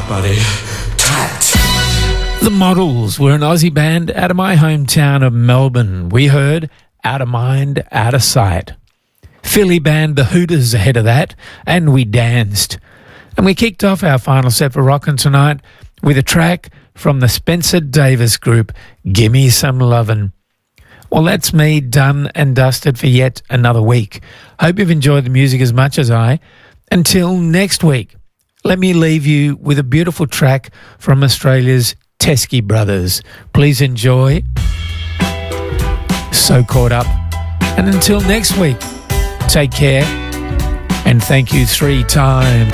buddy. Tight. The Models were an Aussie band out of my hometown of Melbourne. We heard Out of Mind, Out of Sight. Philly band The Hooters ahead of that, and we danced. And we kicked off our final set for Rockin' tonight with a track from the Spencer Davis Group, Gimme Some Lovin'. Well, that's me done and dusted for yet another week. Hope you've enjoyed the music as much as I. Until next week, let me leave you with a beautiful track from Australia's Teskey Brothers. Please enjoy. So Caught Up. And until next week, take care and thank you 3 times.